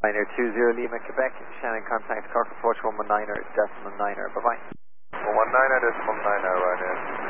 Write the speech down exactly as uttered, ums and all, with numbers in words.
Niner two zero Lima, Quebec. Shannon contact Cork approach one one niner, decimal niner. Bye bye. one one niner, decimal niner, right in.